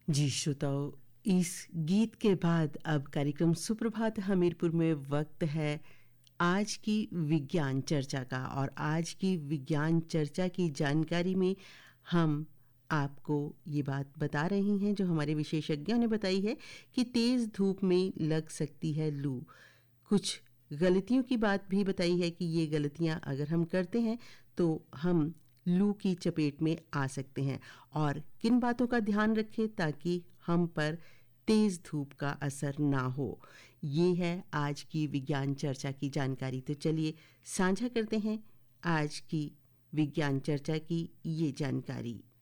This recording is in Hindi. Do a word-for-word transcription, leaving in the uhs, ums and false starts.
जी श्रोताओ, इस गीत के बाद अब कार्यक्रम सुप्रभात हमीरपुर में वक्त है आज की विज्ञान चर्चा का। और आज की विज्ञान चर्चा की जानकारी में हम आपको ये बात बता रही हैं जो हमारे विशेषज्ञों ने बताई है कि तेज़ धूप में लग सकती है लू। कुछ गलतियों की बात भी बताई है कि ये गलतियां अगर हम करते हैं तो हम लू की चपेट में आ सकते हैं। और किन बातों का ध्यान रखें ताकि हम पर तेज़ धूप का असर ना हो, ये है आज की विज्ञान चर्चा की जानकारी। तो चलिए साझा करते हैं आज की विज्ञान चर्चा की ये जानकारी।